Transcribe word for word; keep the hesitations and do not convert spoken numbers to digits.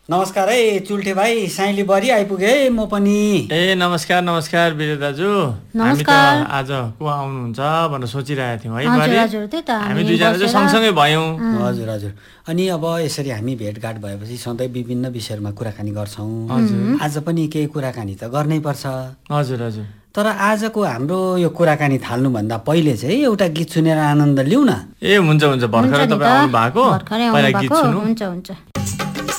नमस्कार है चुल्ठे भाइ, साइली बरी आइपुगे है। म पनि ए नमस्कार नमस्कार विजय दाजु। हामी त आज को आउनुहुन्छ भनेर सोचिरहेका थियौँ है। हजुर हजुर त्यही त हामी दुईजना चाहिँ सँगसँगै भयौँ। हजुर हजुर अनि अब यसरी हामी भेटघाट भएपछि सधैँ विभिन्न विषयमा कुराकानी गर्छौँ। हजुर आज पनि केही कुराकानी त गर्नै पर्छ। हजुर हजुर तर आजको हाम्रो यो कुराकानी थाल्नुभन्दा पहिले चाहिँ एउटा गीत सुनेर आनन्द लिउँ न। ए हुन्छ हुन्छ, भर्खरै तपाईँ आउनु भएको, भर्खरै पहिला आउनु गीत भएको सुनौँ। हुन्छ हुन्छ।